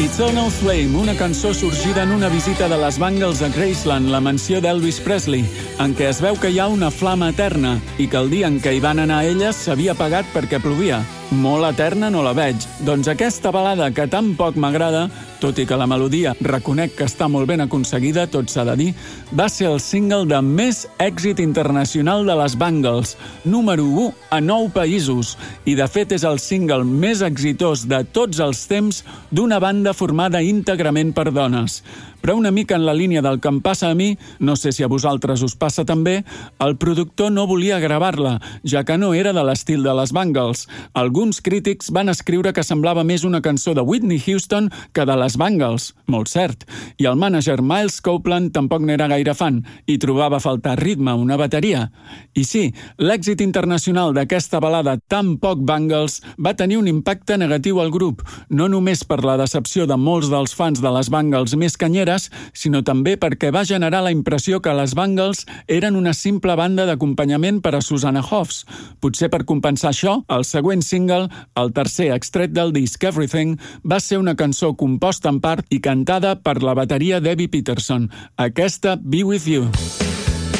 Eternal Flame, una cançó sorgida en una visita de les Bangles a Graceland, la mansió d'Elvis Presley, en què es veu que hi ha una flama eterna i que el dia en què hi van anar elles s'havia apagat perquè plovia. Molt eterna no la veig. Doncs aquesta balada que tan poc m'agrada, tot i que la melodia reconec que està molt ben aconseguida, tot s'ha de dir, va ser el single de més èxit internacional de les Bangles, número 1 a 9 països, i de fet és el single més exitós de tots els temps d'una banda formada íntegrament per dones. Però una mica en la línia del que em passa a mi, no sé si a vosaltres us passa també, el productor no volia gravar-la, ja que no era de l'estil de les Bangles. Alguns crítics van escriure que semblava més una cançó de Whitney Houston que de les Bangles, molt cert. I el mànager Miles Copeland tampoc n'era gaire fan i trobava a faltar ritme, una bateria. I sí, l'èxit internacional d'aquesta balada tan poc Bangles va tenir un impacte negatiu al grup, no només per la decepció de molts dels fans de les Bangles més canyeres, sinó també perquè va generar la impressió que les Bangles eren una simple banda d'acompanyament per a Susanna Hoffs. Potser per compensar això, el següent single, el tercer extret del disc Everything, va ser una cançó composta en part i cantada per la bateria Debbie Peterson. Aquesta, Be With You.